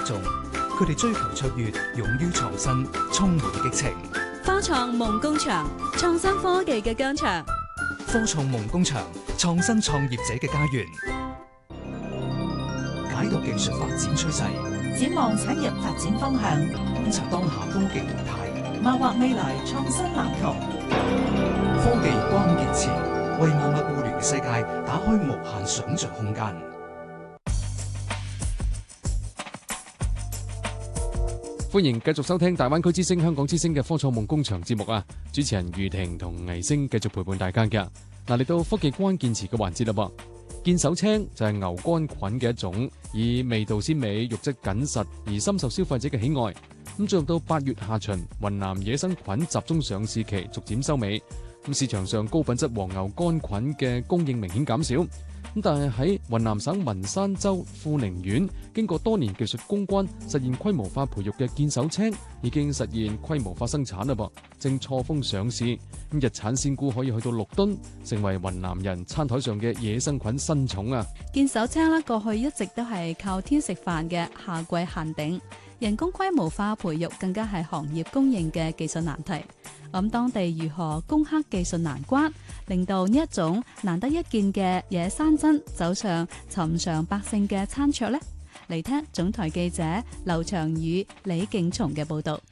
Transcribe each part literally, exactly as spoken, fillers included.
眾，佢哋追求卓越，勇於創新，充滿激情。 科創夢工場，創新科技嘅疆場。 科創夢工場，創新創業者嘅家園。解讀技術發展趨勢， 展望產業發展方向， 觀察當下科技動態， 謀劃未來創新藍圖。 科技關鍵詞，為萬物互聯嘅世界打開無限想像空間。 歡迎繼續收聽大灣區之聲、香港之聲嘅科創夢工場節目啊！主持人余婷同倪星繼續陪伴大家嘅。嗱，嚟到科技關鍵詞嘅環節啦噃。見手青就係牛肝菌嘅一種，以味道鮮美、肉質緊實而深受消費者嘅喜愛。咁進入到八月下旬，雲南野生菌集中上市期逐漸收尾，咁市場上高品質黃牛肝菌嘅供應明顯減少。咁但係喺雲南省文山州富寧縣，經過多年技術攻關，實現規模化培育嘅見手青已經實現規模化生產啦噃，正錯峰上市。咁日產鮮菇可以去到六噸，成為雲南人餐台上嘅野生菌新寵啊！ 見手青咧，過去一直都係靠天食飯嘅夏季限定，人工規模化培育更加係行業公認嘅技術難題。咁當地如何攻克技術難關，令到呢一種難得一見嘅野山珍走上尋常百姓嘅餐桌呢？嚟聽總台記者劉長宇、李敬松嘅報道。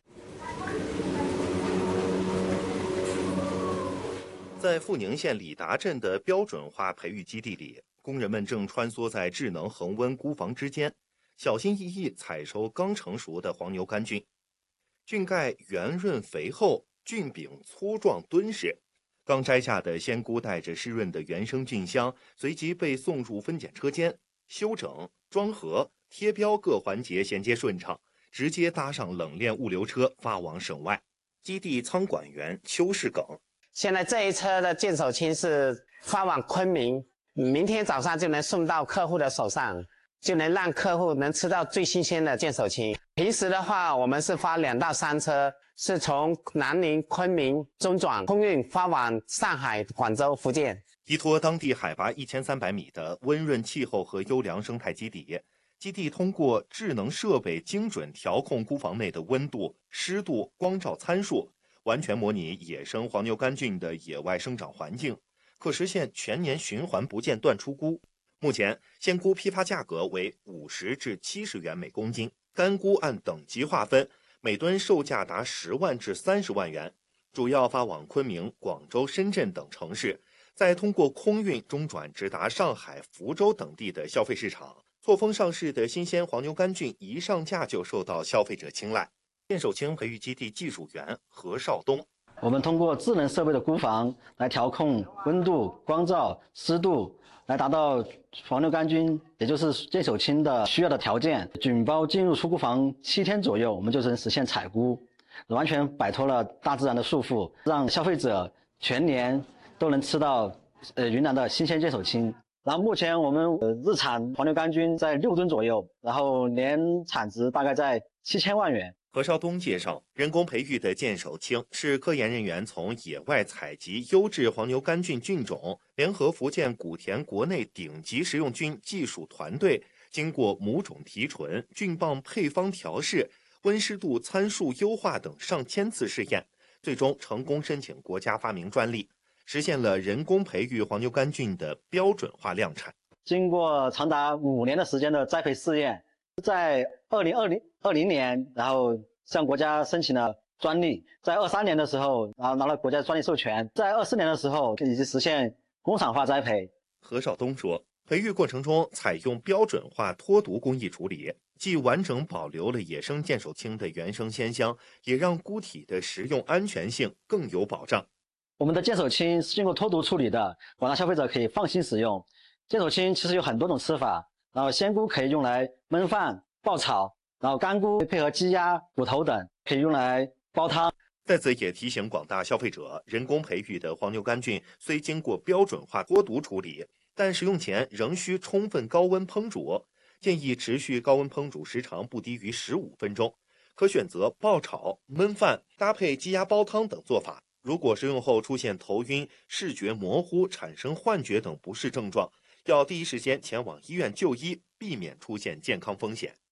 在富寧縣里達鎮的標準化培育基地裏，工人們正穿梭在智能恆溫菇房之間，小心翼翼採收剛成熟的黃牛肝菌。菌蓋圓潤肥厚，菌柄粗壯敦實，剛摘下的鮮菇帶着濕潤的原生菌香，隨即被送入分揀車間，修整、裝盒、貼標各環節銜接順暢，直接搭上冷鏈物流車發往省外。基地倉管員邱世耿， 現在這一車的見手青是發往昆明，明天早上就能送到客戶的手上，就能讓客戶能吃到最新鮮的見手青。平時的話，我們是發兩到三車，是從南寧、昆明中轉空運發往上海、廣州、福建。 依託當地海拔一千三百米的溫潤氣候和優良生態基底，基地通過智能設備精準調控菇房內的溫度、濕度、光照參數，完全模擬野生黃牛肝菌的野外生長環境，可實現全年循環不間斷出菇。目前鮮菇批發價格為五十至七十元每公斤，乾菇按等級劃分，每噸售價達十萬至三十萬元，主要發往昆明、廣州、深圳等城市，再通過空運中轉直達上海、福州等地的消費市場。錯峰上市的新鮮黃牛肝菌一上架就受到消費者青睞。見手青培育基地技術員何少東， 我們通過智能設備的菇房來調控溫度、光照、濕度，來達到黃牛肝菌，也就是見手青的需要的條件。菌包進入出菇房七天左右，我們就能實現採菇，完全擺脫了大自然的束縛，讓消費者全年都能吃到呃雲南的新鮮見手青。然後目前我們呃日產黃牛肝菌在六噸左右，然後年產值大概在七千萬元。 何少東介紹，人工培育的見手青是科研人員從野外採集優質黃牛肝菌菌種，聯合福建古田國內頂級食用菌技術團隊，經過母種提純、菌棒配方調試、溫濕度參數優化等上千次試驗，最終成功申請國家發明專利，實現了人工培育黃牛肝菌的標準化量產。 經過長達五年的時間的栽培試驗，在二零二零二零年，然後向國家申請了專利，在二三年的時候，然後拿了國家專利授權，在二四年的時候已經實現工廠化栽培。 何少東說，培育過程中採用標準化脫毒工藝處理，既完整保留了野生見手青的原生鮮香，也讓菇體的食用安全性更有保障。 我們的見手青是經過脫毒處理的，廣大消費者可以放心使用。見手青其實有很多種吃法，然後鮮菇可以用來燜飯、爆炒，然後乾菇配合雞鴨、骨頭等可以用來煲湯。 在此也提醒廣大消費者，人工培育的黃牛肝菌雖經過標準化脫毒處理，但食用前仍需充分高溫烹煮，建議持續高溫烹煮時長不低於十五分鐘，可選擇爆炒、燜飯搭配雞鴨煲湯等做法。如果食用後出現頭暈、視覺模糊、產生幻覺等不適症狀，要第一時間前往醫院就醫，避免出現健康風險。